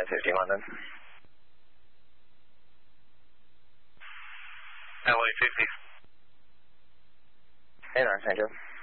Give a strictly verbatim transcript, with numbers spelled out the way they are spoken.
nine fifty London. L A fifty. Hey there, Saint Joe.